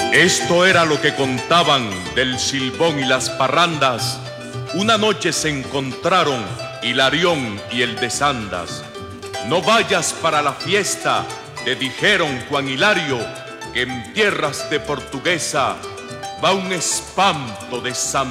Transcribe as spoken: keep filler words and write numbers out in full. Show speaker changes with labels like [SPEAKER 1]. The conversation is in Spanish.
[SPEAKER 1] Esto era lo que contaban del Silbón y las parrandas. Una noche se encontraron Hilarión y el de Sandas. No vayas para la fiesta, te dijeron Juan Hilario, que en tierras de portuguesa va un espanto de San